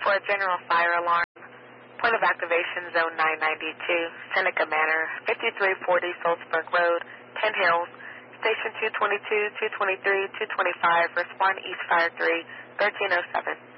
For a general fire alarm, point of activation zone 992, Seneca Manor, 5340 Salzburg Road, 10 Hills, station 222, 223, 225, respond East Fire 3, 1307.